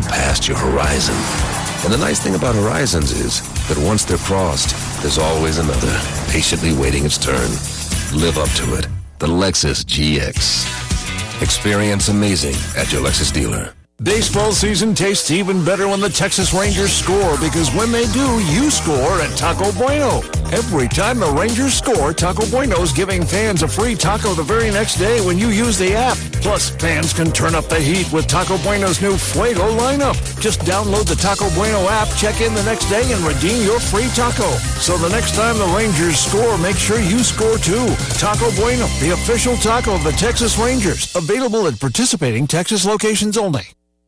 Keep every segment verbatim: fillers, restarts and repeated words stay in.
past your horizon. And the nice thing about horizons is that once they're crossed, there's always another, patiently waiting its turn. Live up to it. The Lexus G X. Experience amazing at your Lexus dealer. Baseball season tastes even better when the Texas Rangers score, because when they do, you score at Taco Bueno. Every time the Rangers score, Taco Bueno's giving fans a free taco the very next day when you use the app. Plus, fans can turn up the heat with Taco Bueno's new Fuego lineup. Just download the Taco Bueno app, check in the next day, and redeem your free taco. So the next time the Rangers score, make sure you score too. Taco Bueno, the official taco of the Texas Rangers. Available at participating Texas locations only.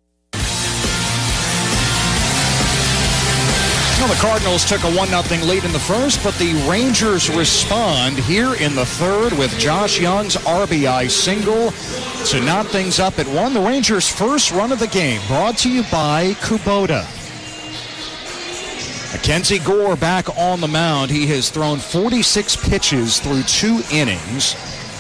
Well, the Cardinals took a one nothing lead in the first, but the Rangers respond here in the third with Josh Young's R B I single to knot things up at one. The Rangers' first run of the game, brought to you by Kubota. Mackenzie Gore back on the mound. He has thrown forty-six pitches through two innings.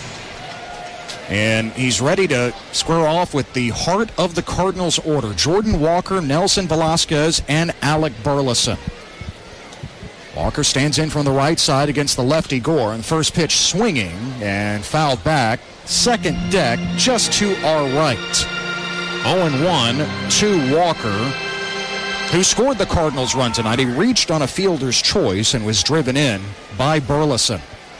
And he's ready to square off with the heart of the Cardinals order. Jordan Walker, Nelson Velasquez, and Alec Burleson. Walker stands in from the right side against the lefty Gore. And first pitch swinging and fouled back. Second deck just to our right. oh and one to Walker, who scored the Cardinals run tonight. He reached on a fielder's choice and was driven in by Burleson.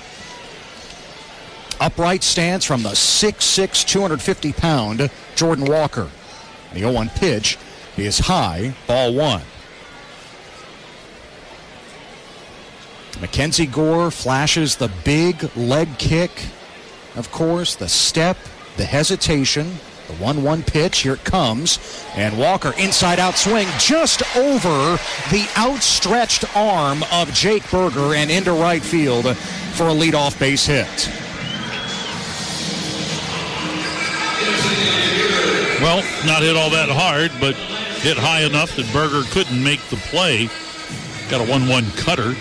Upright stance from the six six, two hundred fifty pound Jordan Walker. The oh one pitch is high, ball one. Mackenzie Gore flashes the big leg kick, of course, the step, the hesitation, the one one pitch. Here it comes. And Walker, inside-out swing, just over the outstretched arm of Jake Berger and into right field for a leadoff base hit. Well, not hit all that hard, but hit high enough that Berger couldn't make the play. Got a one one cutter.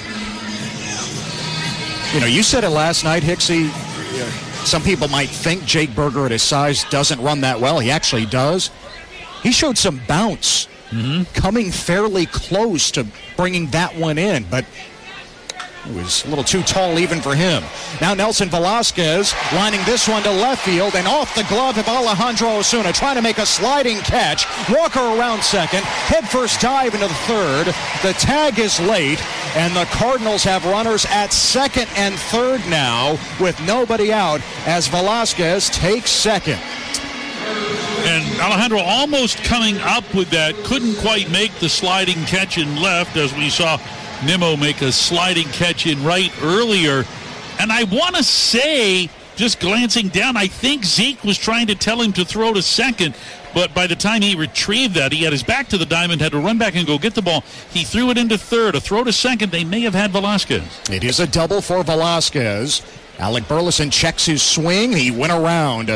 You know, you said it last night, Hicksy. Some people might think Jake Berger at his size doesn't run that well. He actually does. He showed some bounce, mm-hmm. coming fairly close to bringing that one in, but it was a little too tall even for him. Now Nelson Velasquez lining this one to left field, and off the glove of Alejandro Osuna, trying to make a sliding catch. Walker around second, head first dive into the third. The tag is late, and the Cardinals have runners at second and third now with nobody out as Velasquez takes second. And Alejandro almost coming up with that, couldn't quite make the sliding catch in left, as we saw Nimmo make a sliding catch in right earlier. And I want to say, just glancing down, I think Zeke was trying to tell him to throw to second, but by the time he retrieved that, he had his back to the diamond, had to run back and go get the ball. He threw it into third. A throw to second, they may have had Velasquez. It is a double for Velasquez. Alec Burleson checks his swing. He went around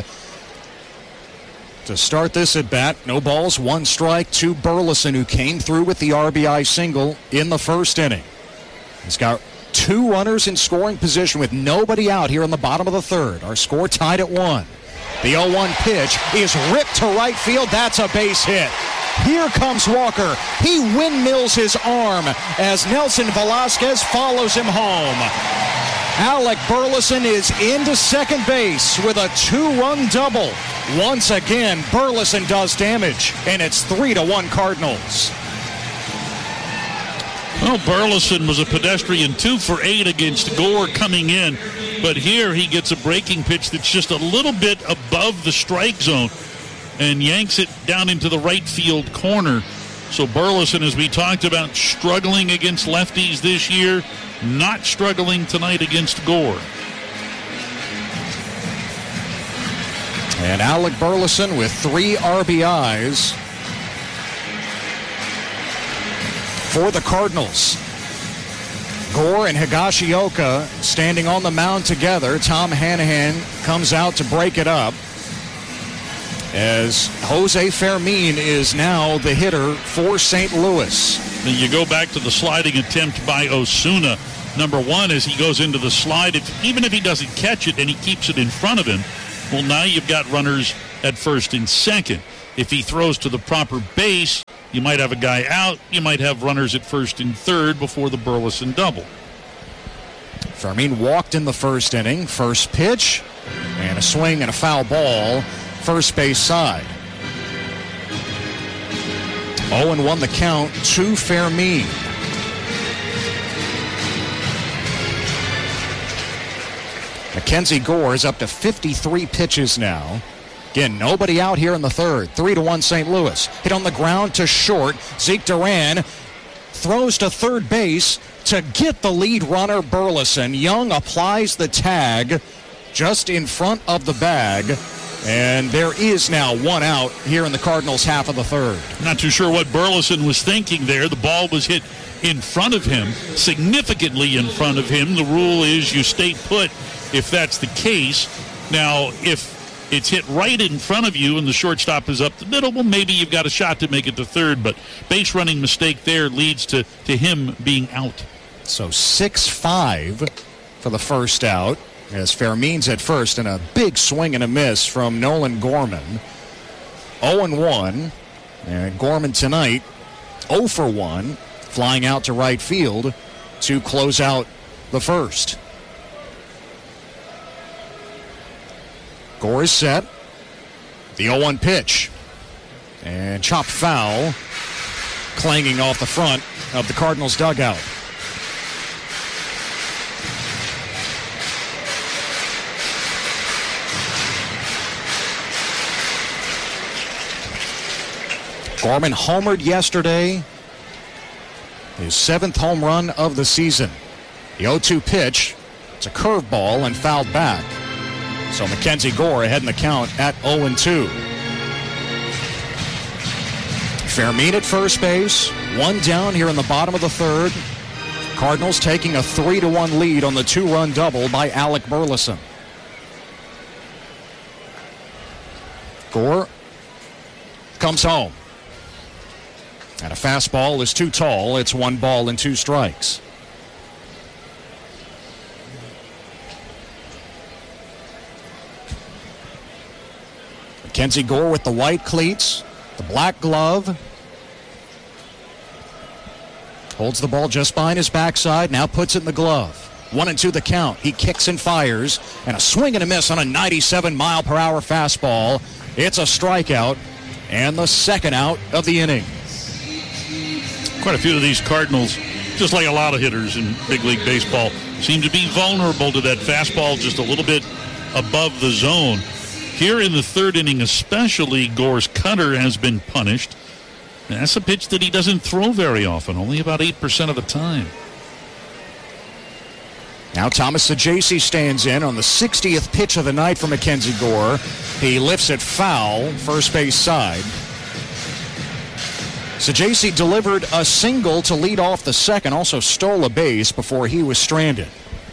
to start this at bat. No balls, one strike to Burleson, who came through with the R B I single in the first inning. He's got two runners in scoring position with nobody out here in the bottom of the third. Our score tied at one. The oh one pitch is ripped to right field. That's a base hit. Here comes Walker. He windmills his arm as Nelson Velasquez follows him home. Alec Burleson is into second base with a two-run double. Once again, Burleson does damage, and it's three to one Cardinals. Well, Burleson was a pedestrian two for eight against Gore coming in, but here he gets a breaking pitch that's just a little bit above the strike zone and yanks it down into the right field corner. So Burleson, as we talked about, struggling against lefties this year, not struggling tonight against Gore. And Alec Burleson with three R B Is for the Cardinals. Gore and Higashioka standing on the mound together. Tom Hanahan comes out to break it up, as Jose Fermin is now the hitter for Saint Louis. And you go back to the sliding attempt by Osuna. Number one, as he goes into the slide, if, even if he doesn't catch it and he keeps it in front of him, well, now you've got runners at first and second. If he throws to the proper base, You might have a guy out. You might have runners at first and third before the Burleson double. Fermin walked in the first inning. First pitch, and a swing and a foul ball, first base side. oh and one the count to Fermin. Mackenzie Gore is up to fifty-three pitches now. Again, nobody out here in the third. Three to one Saint Louis. Hit on the ground to short. Zeke Duran throws to third base to get the lead runner, Burleson. Young applies the tag just in front of the bag. And there is now one out here in the Cardinals' half of the third. Not too sure what Burleson was thinking there. The ball was hit in front of him, significantly in front of him. The rule is you stay put if that's the case. Now, if it's hit right in front of you and the shortstop is up the middle, well, maybe you've got a shot to make it to third, but base running mistake there leads to, to him being out. So six five for the first out as Fermin's at first, and a big swing and a miss from Nolan Gorman. oh and one, and Gorman tonight oh for one, flying out to right field to close out the first. Gore is set. The oh one pitch. And chopped foul, clanging off the front of the Cardinals dugout. Gorman homered yesterday. His seventh home run of the season. The oh two pitch. It's a curveball and fouled back. So Mackenzie Gore ahead in the count at oh and two. Fermin at first base. One down here in the bottom of the third. Cardinals taking a three to one lead on the two-run double by Alec Burleson. Gore comes home. And a fastball is too tall. It's one ball and two strikes. Mackenzie Gore with the white cleats, the black glove. Holds the ball just behind his backside, now puts it in the glove. One and two the count. He kicks and fires, and a swing and a miss on a ninety-seven mile per hour fastball. It's a strikeout, and the second out of the inning. Quite a few of these Cardinals, just like a lot of hitters in big league baseball, seem to be vulnerable to that fastball just a little bit above the zone. Here in the third inning especially, Gore's cutter has been punished. And that's a pitch that he doesn't throw very often, only about eight percent of the time. Now Thomas Saggese stands in on the sixtieth pitch of the night for Mackenzie Gore. He lifts it foul, first base side. Saggese delivered a single to lead off the second, also stole a base before he was stranded.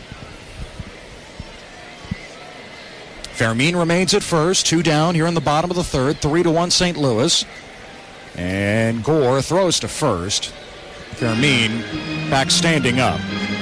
Fermin remains at first, two down here in the bottom of the third, three to one Saint Louis. And Gore throws to first. Fermin back standing up.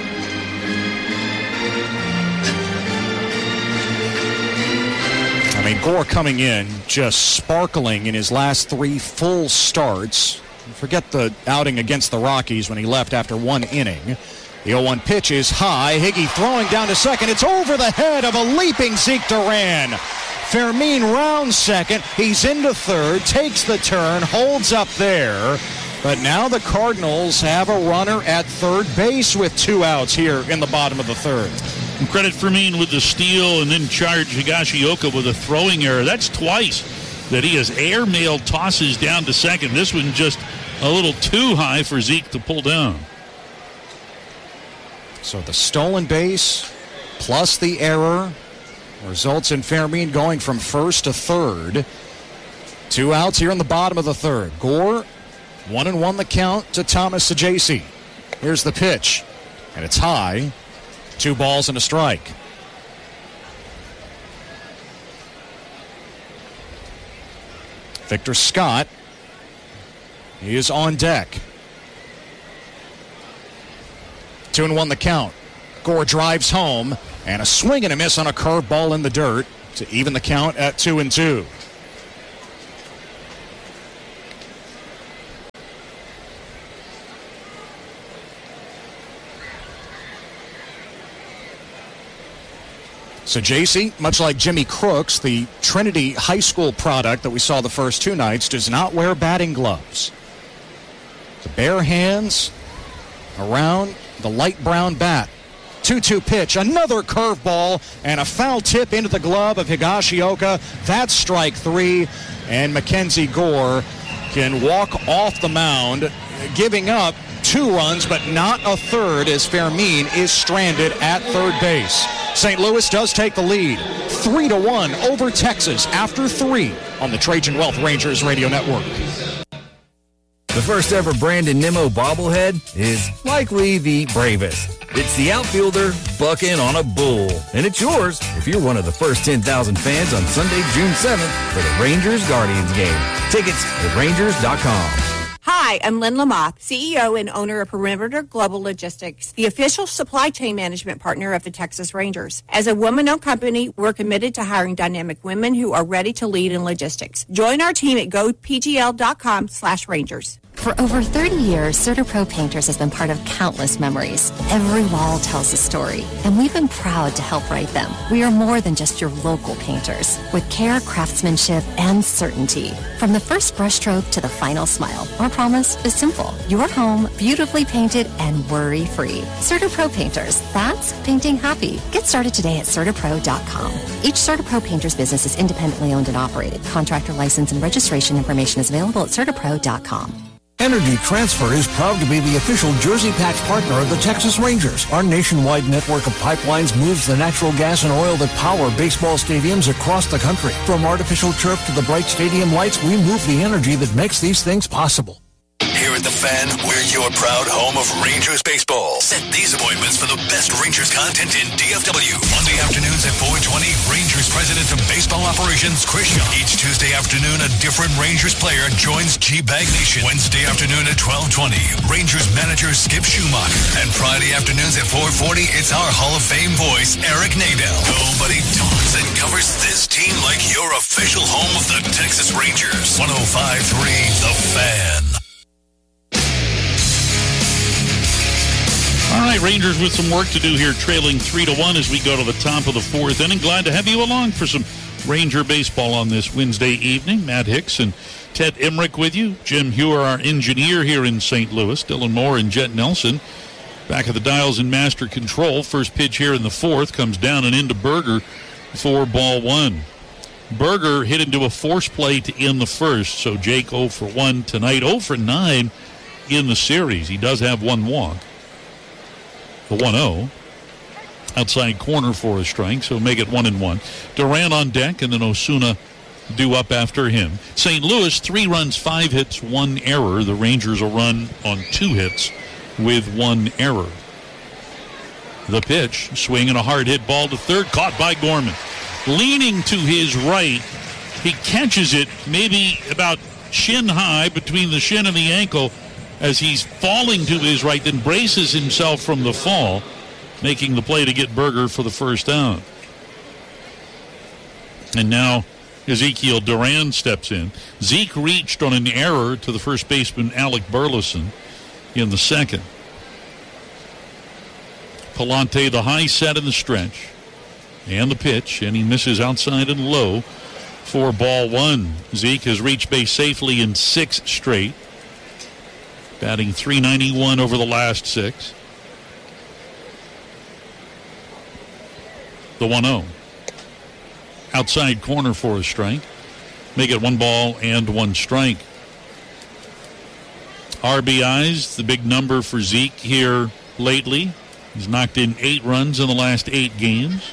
I mean, Gore coming in just sparkling in his last three full starts. Forget the outing against the Rockies when he left after one inning. The oh one pitch is high. Higgy throwing down to second. It's over the head of a leaping Zeke Duran. Fermin rounds second. He's into third, takes the turn, holds up there. But now the Cardinals have a runner at third base with two outs here in the bottom of the third. And credit Fermin with the steal and then charge Higashioka with a throwing error. That's twice that he has airmailed tosses down to second. This one just a little too high for Zeke to pull down. So the stolen base plus the error results in Fermin going from first to third. Two outs here in the bottom of the third. Gore, one and one the count to Thomas Saggese. Here's the pitch, and it's high. Two balls and a strike. Victor Scott is on deck. Two and one the count. Gore drives home, and a swing and a miss on a curveball in the dirt to even the count at two and two. So J C, much like Jimmy Crooks, the Trinity High School product that we saw the first two nights, does not wear batting gloves. The bare hands around the light brown bat. two two pitch, another curveball, and a foul tip into the glove of Higashioka. That's strike three, and Mackenzie Gore can walk off the mound, giving up two runs, but not a third, as Fermin is stranded at third base. Saint Louis does take the lead, three to one over Texas after three on the Trajan Wealth Rangers Radio Network. The first ever Brandon Nimmo bobblehead is likely the bravest. It's the outfielder bucking on a bull. And it's yours if you're one of the first ten thousand fans on Sunday, June seventh for the Rangers-Guardians game. Tickets at Rangers dot com. Hi, I'm Lynn Lamoth, C E O and owner of Perimeter Global Logistics, the official supply chain management partner of the Texas Rangers. As a woman-owned company, we're committed to hiring dynamic women who are ready to lead in logistics. Join our team at go p g l dot com slash Rangers. For over thirty years, CertaPro Painters has been part of countless memories. Every wall tells a story, and we've been proud to help write them. We are more than just your local painters, with care, craftsmanship, and certainty. From the first brushstroke to the final smile, our promise is simple. Your home, beautifully painted and worry-free. CertaPro Painters, that's painting happy. Get started today at Certa Pro dot com. Each CertaPro Painters business is independently owned and operated. Contractor license and registration information is available at Certa Pro dot com. Energy Transfer is proud to be the official Jersey Pack's partner of the Texas Rangers. Our nationwide network of pipelines moves the natural gas and oil that power baseball stadiums across the country. From artificial turf to the bright stadium lights, we move the energy that makes these things possible. Here at The Fan, we're your proud home of Rangers baseball. Set these appointments for the best Rangers content in D F W. Monday afternoons at four twenty, Rangers President of Baseball Operations, Chris Young. Each Tuesday afternoon, a different Rangers player joins G-Bag Nation. Wednesday afternoon at twelve twenty, Rangers manager Skip Schumacher. And Friday afternoons at four forty, it's our Hall of Fame voice, Eric Nadel. Nobody talks and covers this team like your official home of the Texas Rangers. one oh five point three The Fan. All right, Rangers with some work to do here, trailing three to one as we go to the top of the fourth inning. Glad to have you along for some Ranger baseball on this Wednesday evening. Matt Hicks and Ted Emmerich with you. Jim Hewer, our engineer here in Saint Louis. Dylan Moore and Jet Nelson back at the dials in master control. First pitch here in the fourth comes down and into Berger for ball one. Berger hit into a force play to end the first, so Jake oh for one tonight, oh for nine in the series. He does have one walk. The one oh. Outside corner for a strike, so make it one and one. Duran on deck, and then Osuna due up after him. Saint Louis, three runs, five hits, one error. The Rangers a run on two hits with one error. The pitch, swing and a hard hit ball to third, caught by Gorman. Leaning to his right, he catches it maybe about shin high between the shin and the ankle, as he's falling to his right, then braces himself from the fall, making the play to get Berger for the first out. And now Ezekiel Duran steps in. Zeke reached on an error to the first baseman Alec Burleson in the second. Palante, the high set in the stretch, and the pitch, and he misses outside and low for ball one. Zeke has reached base safely in six straight, batting three ninety-one over the last six. The one oh. Outside corner for a strike. Make it one ball and one strike. R B Is, the big number for Zeke here lately. He's knocked in eight runs in the last eight games.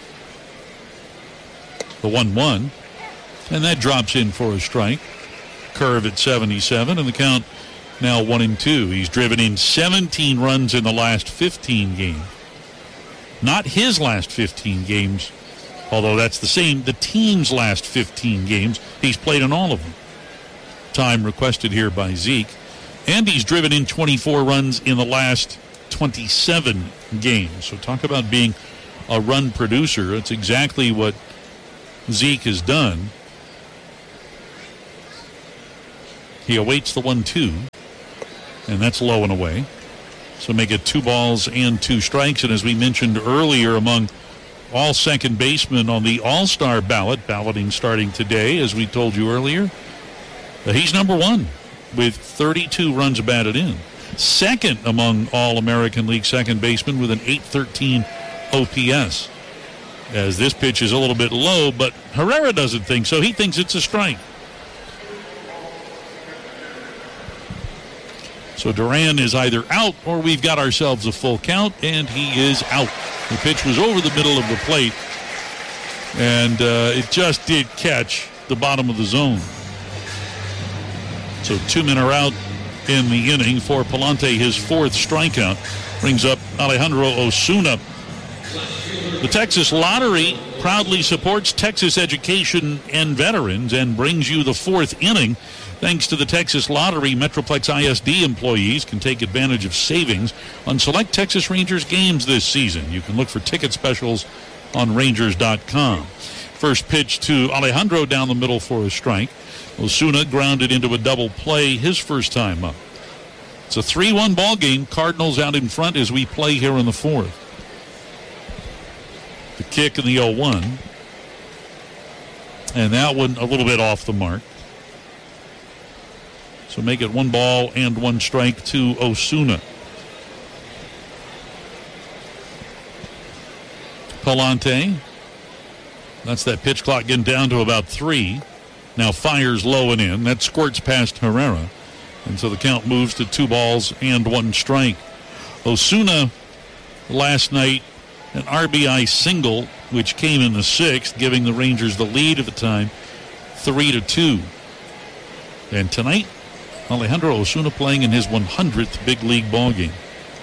The one one. And that drops in for a strike. Curve at seventy-seven, and the count now one and two. He's driven in seventeen runs in the last fifteen games. Not his last fifteen games, although that's the same. The team's last fifteen games, he's played in all of them. Time requested here by Zeke. And he's driven in twenty-four runs in the last twenty-seven games. So talk about being a run producer. That's exactly what Zeke has done. He awaits the one two. And that's low and away. So make it two balls and two strikes. And as we mentioned earlier, among all second basemen on the All-Star ballot, balloting starting today, as we told you earlier. Uh, he's number one with thirty-two runs batted in. Second among All-American League second basemen with an eight thirteen O P S. As this pitch is a little bit low, but Herrera doesn't think so. He thinks it's a strike. So Duran is either out or we've got ourselves a full count, and he is out. The pitch was over the middle of the plate, and uh, it just did catch the bottom of the zone. So two men are out in the inning for Palante. His fourth strikeout brings up Alejandro Osuna. The Texas Lottery proudly supports Texas education and veterans and brings you the fourth inning. Thanks to the Texas Lottery, Metroplex I S D employees can take advantage of savings on select Texas Rangers games this season. You can look for ticket specials on Rangers dot com. First pitch to Alejandro down the middle for a strike. Osuna grounded into a double play his first time up. It's a three one ball game. Cardinals out in front as we play here in the fourth. The kick in the oh one. And that one a little bit off the mark. So make it one ball and one strike to Osuna. Palante. That's that pitch clock getting down to about three. Now fires low and in. That squirts past Herrera. And so the count moves to two balls and one strike. Osuna last night, an R B I single, which came in the sixth, giving the Rangers the lead at the time, three to two. And tonight, Alejandro Osuna playing in his one hundredth big league ball game.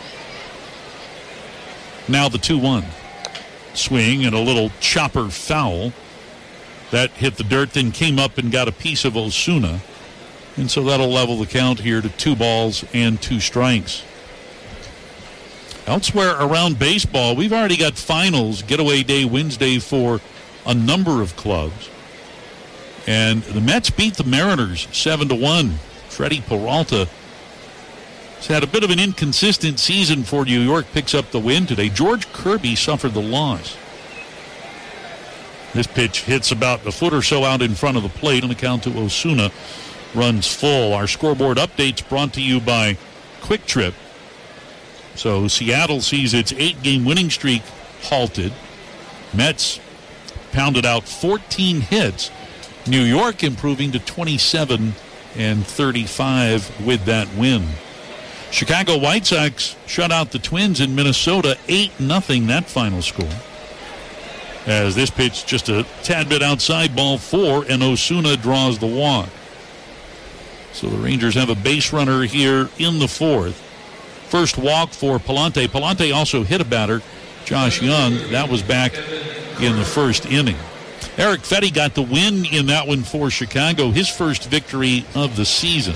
Now the two one. Swing and a little chopper foul. That hit the dirt, then came up and got a piece of Osuna. And so that'll level the count here to two balls and two strikes. Elsewhere around baseball, we've already got finals, getaway day Wednesday for a number of clubs. And the Mets beat the Mariners seven to one. Freddie Peralta has had a bit of an inconsistent season for New York, picks up the win today. George Kirby suffered the loss. This pitch hits about a foot or so out in front of the plate on the count to Osuna. Runs full. Our scoreboard updates brought to you by Quick Trip. So Seattle sees its eight-game winning streak halted. Mets pounded out fourteen hits. New York improving to twenty-seven and thirty-five with that win. Chicago White Sox shut out the Twins in Minnesota, eight nothing that final score. As this pitch just a tad bit outside, ball four, and Osuna draws the walk. So the Rangers have a base runner here in the fourth. First walk for Palante. Palante also hit a batter, Josh Young. That was back in the first inning. Eric Fetty got the win in that one for Chicago, his first victory of the season.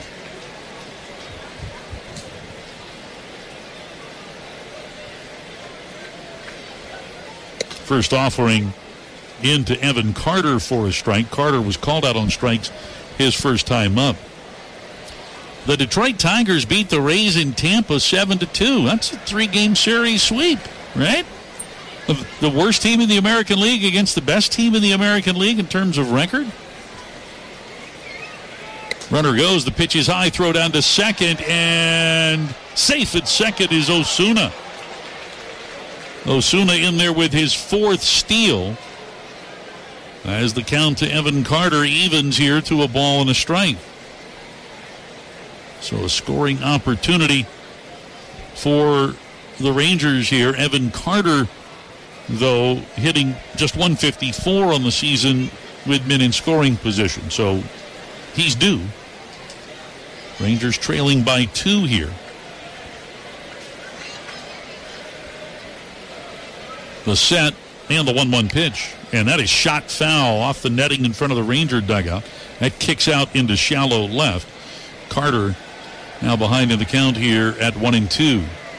First offering into Evan Carter for a strike. Carter was called out on strikes his first time up. The Detroit Tigers beat the Rays in Tampa seven to two. That's a three-game series sweep, right? The worst team in the American League against the best team in the American League in terms of record. Runner goes, the pitch is high, throw down to second, and safe at second is Osuna. Osuna in there with his fourth steal as the count to Evan Carter evens here to a ball and a strike. So a scoring opportunity for the Rangers here. Evan Carter, though, hitting just one fifty-four on the season with men in scoring position. So he's due. Rangers trailing by two here. The set and the one one pitch. And that is shot foul off the netting in front of the Ranger dugout. That kicks out into shallow left. Carter now behind in the count here at one and two.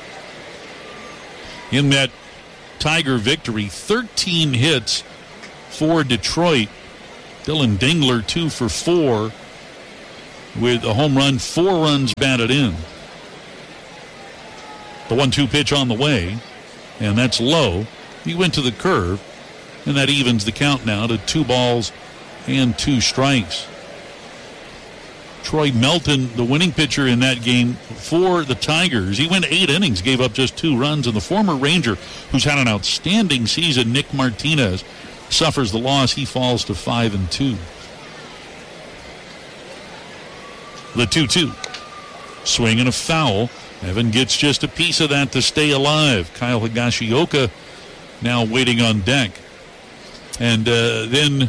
In that Tiger victory, thirteen hits for Detroit. Dylan Dingler two for four with a home run, four runs batted in. The one two pitch on the way, and that's low. He went to the curve, and that evens the count now to two balls and two strikes. Troy Melton, the winning pitcher in that game for the Tigers. He went eight innings, gave up just two runs, and the former Ranger, who's had an outstanding season, Nick Martinez, suffers the loss. He falls to five and two. The two two. Swing and a foul. Evan gets just a piece of that to stay alive. Kyle Higashioka now waiting on deck. And uh, then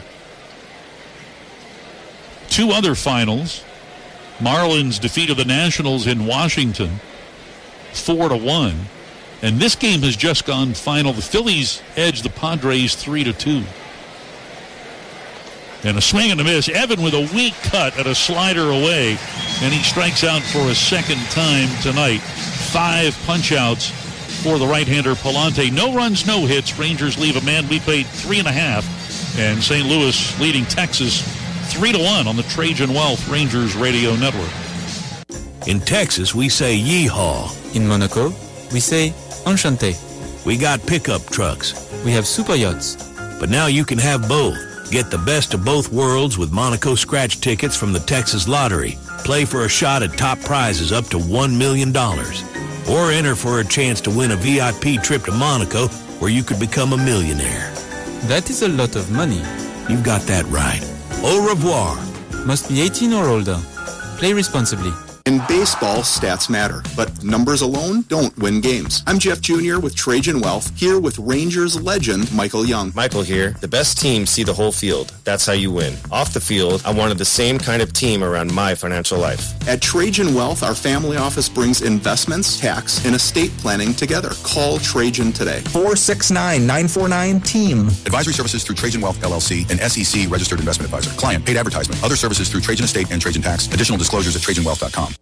two other finals. Marlins defeated the Nationals in Washington four to one. And this game has just gone final. The Phillies edged the Padres three to two. And a swing and a miss. Evan with a weak cut at a slider away. And he strikes out for a second time tonight. Five punch-outs for the right-hander Palante. No runs, no hits. Rangers leave a man. We played three and a half. And Saint Louis leading Texas three to one on the Trajan Wealth Rangers Radio Network. In Texas, we say yeehaw. In Monaco, we say enchanté. We got pickup trucks. We have super yachts. But now you can have both. Get the best of both worlds with Monaco scratch tickets from the Texas Lottery. Play for a shot at top prizes up to one million dollars. Or enter for a chance to win a V I P trip to Monaco where you could become a millionaire. That is a lot of money. You've got that right. Au revoir. Must be eighteen or older. Play responsibly. In baseball, stats matter, but numbers alone don't win games. I'm Jeff Junior with Trajan Wealth, here with Rangers legend Michael Young. Michael here. The best teams see the whole field. That's how you win. Off the field, I wanted the same kind of team around my financial life. At Trajan Wealth, our family office brings investments, tax, and estate planning together. Call Trajan today. four six nine, nine four nine, team. Advisory services through Trajan Wealth, L L C, an S E C registered investment advisor. Client, paid advertisement. Other services through Trajan Estate and Trajan Tax. Additional disclosures at trajan wealth dot com.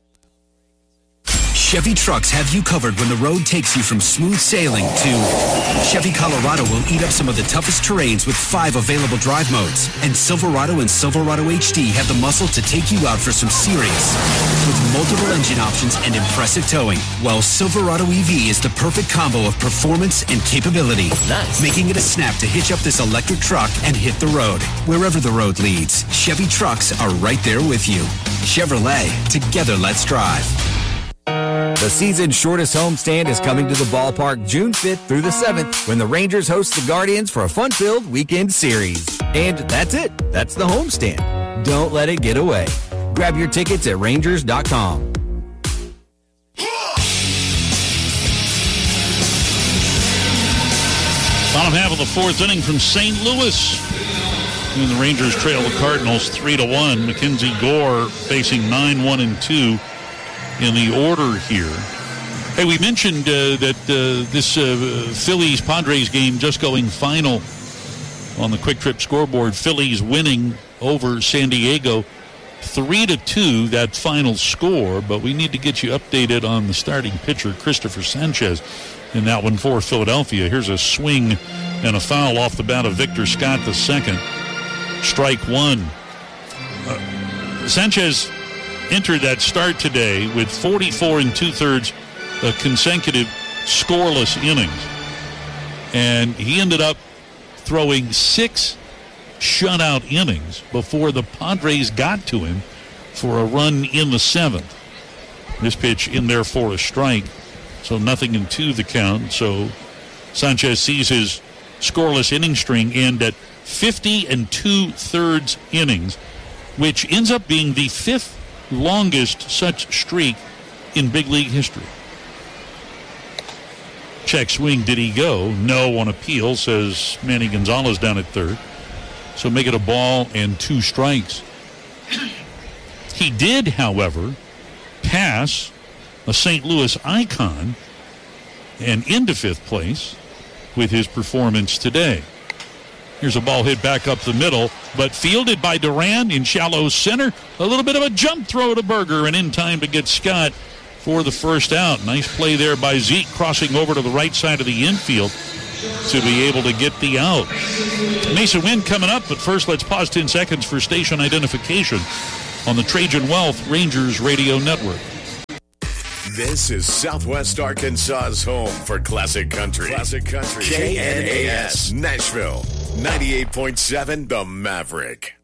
Chevy trucks have you covered when the road takes you from smooth sailing to Chevy Colorado will eat up some of the toughest terrains with five available drive modes. And Silverado and Silverado H D have the muscle to take you out for some serious with multiple engine options and impressive towing. While Silverado E V is the perfect combo of performance and capability. Nice. Making it a snap to hitch up this electric truck and hit the road. Wherever the road leads, Chevy trucks are right there with you. Chevrolet, together let's drive. The season's shortest homestand is coming to the ballpark June fifth through the seventh when the Rangers host the Guardians for a fun-filled weekend series. And that's it. That's the homestand. Don't let it get away. Grab your tickets at rangers dot com. Bottom half of the fourth inning from Saint Louis. And the Rangers trail the Cardinals three to one. Mackenzie Gore facing nine one and two. In the order here. Hey, we mentioned uh, that uh, this uh, Phillies-Padres game just going final on the Quick Trip scoreboard. Phillies winning over San Diego three to two, that final score, but we need to get you updated on the starting pitcher, Christopher Sanchez, in that one for Philadelphia. Here's a swing and a foul off the bat of Victor Scott the second. Strike one. Uh, Sanchez entered that start today with forty-four and two-thirds uh, consecutive scoreless innings. And he ended up throwing six shutout innings before the Padres got to him for a run in the seventh. This pitch in there for a strike, so nothing in two the count. So Sanchez sees his scoreless inning string end at fifty and two-thirds innings, which ends up being the fifth longest such streak in big league history. Check swing, did he go? No on appeal, says Manny Gonzalez down at third. So make it a ball and two strikes. He did, however, pass a Saint Louis icon and into fifth place with his performance today. Here's a ball hit back up the middle, but fielded by Duran in shallow center. A little bit of a jump throw to Berger, and in time to get Scott for the first out. Nice play there by Zeke, crossing over to the right side of the infield to be able to get the out. Mason Wind coming up, but first let's pause ten seconds for station identification on the Trajan Wealth Rangers Radio Network. This is Southwest Arkansas's home for classic country. Classic country. K N A S, Nashville. ninety-eight point seven, The Maverick.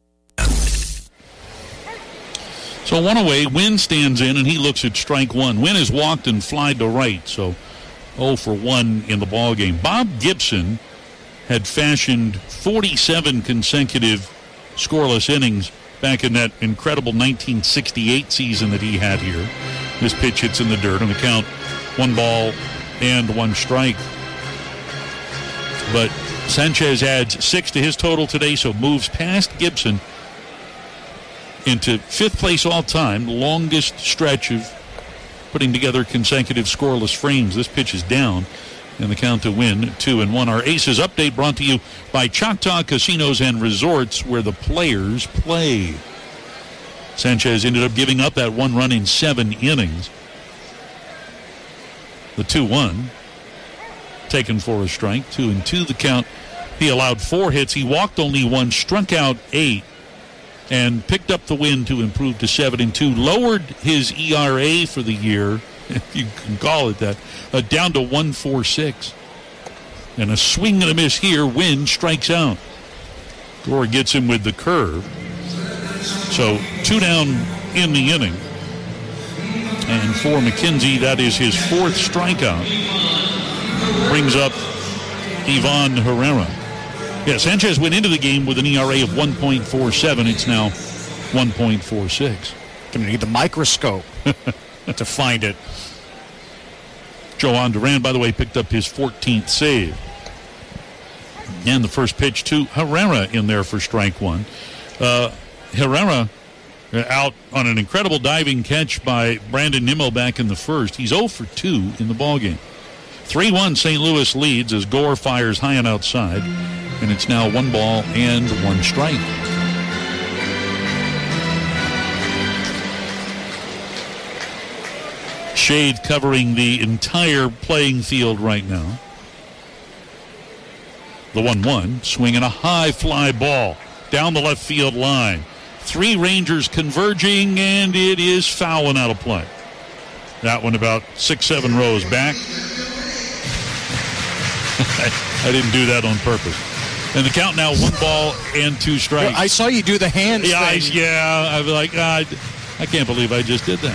So one away, Wynn stands in, and he looks at strike one. Wynn has walked and flied to right, so oh for one in the ballgame. Bob Gibson had fashioned forty-seven consecutive scoreless innings back in that incredible nineteen sixty-eight season that he had here. This pitch hits in the dirt on the count, one ball and one strike. But Sanchez adds six to his total today, so moves past Gibson into fifth place all-time, longest stretch of putting together consecutive scoreless frames. This pitch is down, and the count to win two and one. Our Aces update brought to you by Choctaw Casinos and Resorts, where the players play. Sanchez ended up giving up that one run in seven innings. The two one taken for a strike. Two and two the count. He allowed four hits. He walked only one, struck out eight, and picked up the win to improve to seven and two. Lowered his E R A for the year, if you can call it that, uh, down to one point four six. And a swing and a miss here. Wynn strikes out. Gore gets him with the curve. So two down in the inning. And for McKenzie, that is his fourth strikeout. Brings up Ivan Herrera. Yeah, Sanchez went into the game with an E R A of one point four seven. It's now one point four six. Going to need the microscope to find it. Johan Duran, by the way, picked up his fourteenth save. And the first pitch to Herrera in there for strike one. Uh, Herrera out on an incredible diving catch by Brandon Nimmo back in the first. He's oh for two in the ballgame. three one Saint Louis leads as Gore fires high and outside. And it's now one ball and one strike. Shade covering the entire playing field right now. The one one, swinging a high fly ball down the left field line. Three Rangers converging, and it is foul and out of play. That one about six, seven rows back. I didn't do that on purpose. And the count now one ball and two strikes. I saw you do the hands yeah, thing. I, yeah, I was like, I, I can't believe I just did that.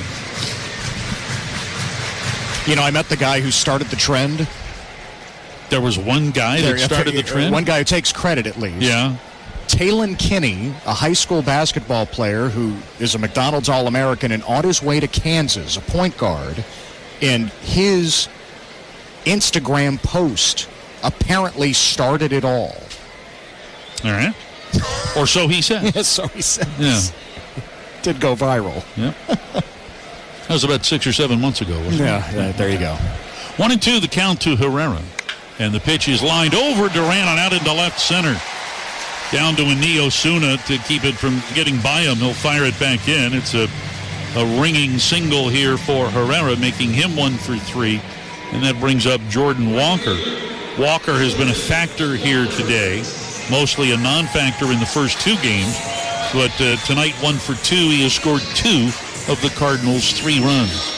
You know, I met the guy who started the trend. There was one guy that started the trend? One guy who takes credit, at least. Yeah. Talon Kinney, a high school basketball player who is a McDonald's All-American and on his way to Kansas, a point guard, and his Instagram post apparently started it all. All right. Or so he said. Yes, so he says. Yeah. Did go viral. Yeah. That was about six or seven months ago, wasn't yeah, it? Yeah, there you go. One and two, the count to Herrera. And the pitch is lined over Duran and out into left center. Down to Ani Osuna to keep it from getting by him. He'll fire it back in. It's a, a ringing single here for Herrera, making him one for three. And that brings up Jordan Walker. Walker has been a factor here today, mostly a non-factor in the first two games. But uh, tonight, one for two. He has scored two of the Cardinals' three runs.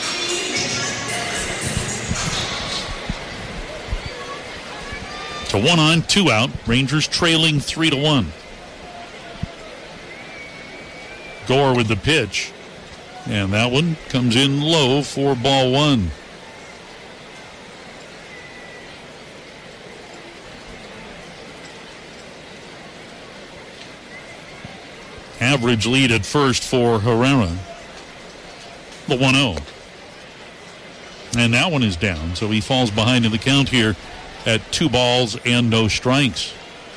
So one on, two out. Rangers trailing three to one. Gore with the pitch. And that one comes in low for ball one. Average lead at first for Herrera. The one oh. And that one is down, so he falls behind in the count here at two balls and no strikes.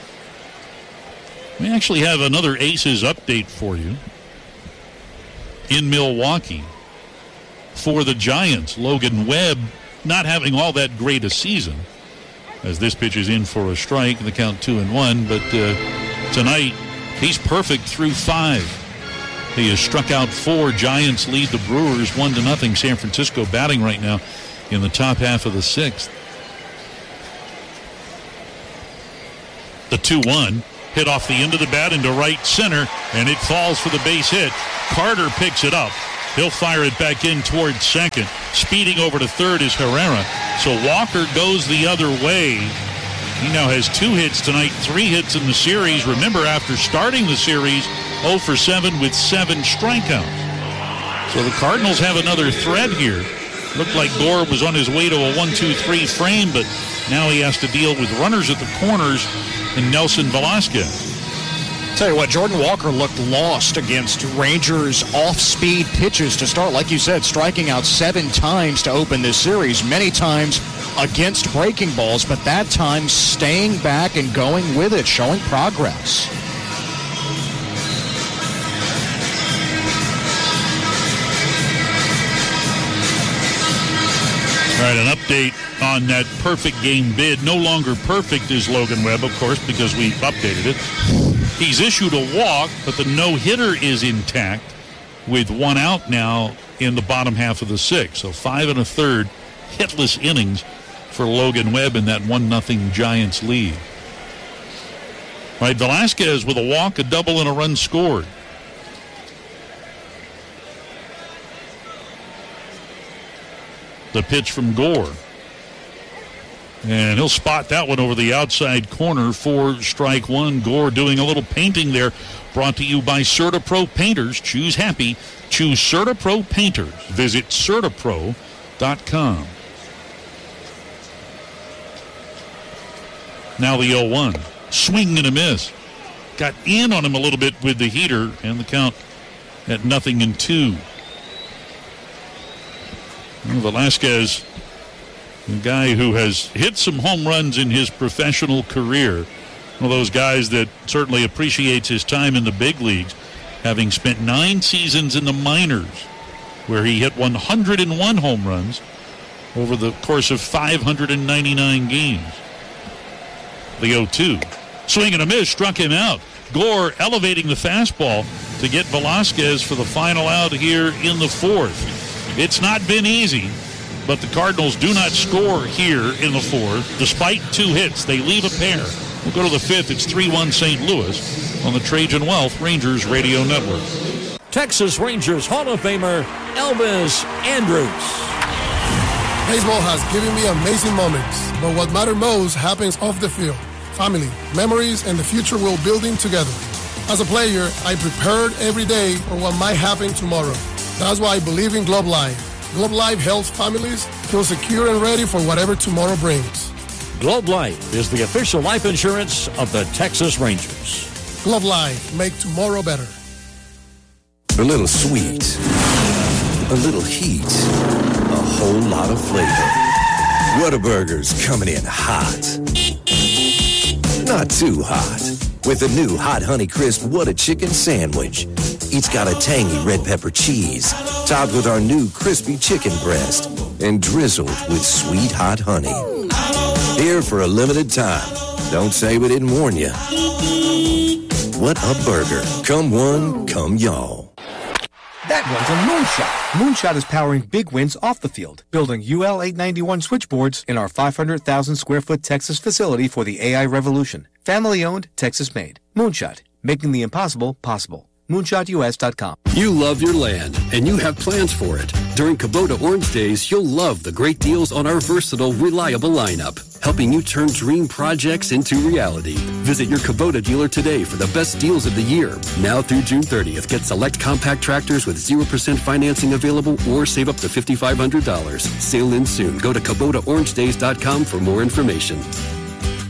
We actually have another Aces update for you. In Milwaukee, for the Giants, Logan Webb not having all that great a season, as this pitch is in for a strike, the count two and one, but uh, tonight he's perfect through five. He has struck out four. Giants lead the Brewers one to nothing. San Francisco batting right now in the top half of the sixth. The two one hit off the end of the bat into right center, and it falls for the base hit. Carter picks it up, He'll fire it back in towards second. Speeding over to third is Herrera. So Walker goes the other way. He now has two hits tonight, three hits in the series. Remember, after starting the series, oh for seven with seven strikeouts. So the Cardinals have another threat here. Looked like Gore was on his way to a one two three frame, but now he has to deal with runners at the corners and Nelson Velasquez. Tell you what, Jordan Walker looked lost against Rangers' off-speed pitches to start. Like you said, striking out seven times to open this series, many times against breaking balls, but that time staying back and going with it, showing progress. All right, an update on that perfect game bid. No longer perfect is Logan Webb, of course, because we updated it. He's issued a walk, but the no-hitter is intact with one out now in the bottom half of the sixth. So five and a third hitless innings for Logan Webb in that one nothing Giants lead. All right, Velasquez with a walk, a double, and a run scored. The pitch from Gore. And he'll spot that one over the outside corner for strike one. Gore doing a little painting there. Brought to you by CertaPro Painters. Choose happy. Choose CertaPro Painters. Visit Certapro dot com. Now the oh one. Swing and a miss. Got in on him a little bit with the heater, and the count at nothing and two. Well, Velasquez, a guy who has hit some home runs in his professional career. One of those guys that certainly appreciates his time in the big leagues, having spent nine seasons in the minors, where he hit one hundred one home runs over the course of five hundred ninety-nine games. The oh two. Swing and a miss, struck him out. Gore elevating the fastball to get Velasquez for the final out here in the fourth. It's not been easy, but the Cardinals do not score here in the fourth. Despite two hits, they leave a pair. We'll go to the fifth. It's three one Saint Louis on the Trajan Wealth Rangers Radio Network. Texas Rangers Hall of Famer Elvis Andrus. Baseball has given me amazing moments, but what matters most happens off the field. Family, memories, and the future we're building together. As a player, I prepared every day for what might happen tomorrow. That's why I believe in Globe Life. Globe Life helps families feel secure and ready for whatever tomorrow brings. Globe Life is the official life insurance of the Texas Rangers. Globe Life, make tomorrow better. A little sweet, a little heat, a whole lot of flavor. Whataburger's coming in hot. Not too hot. With the new Hot Honey Crisp Whata Chicken Sandwich. It's got a tangy red pepper cheese, topped with our new crispy chicken breast, and drizzled with sweet hot honey. Here for a limited time. Don't say we didn't warn you. What a burger. Come one, come y'all. That one's a Moonshot. Moonshot is powering big wins off the field, building U L eight ninety-one switchboards in our five hundred thousand square foot Texas facility for the A I revolution. Family owned, Texas made. Moonshot, making the impossible possible. moonshot U S dot com. You love your land, and you have plans for it. During Kubota Orange Days, you'll love the great deals on our versatile, reliable lineup, helping you turn dream projects into reality. Visit your Kubota dealer today for the best deals of the year. Now through June thirtieth, get select compact tractors with zero percent financing available or save up to five thousand five hundred dollars. Sale ends soon. Go to Kubota Orange Days dot com for more information.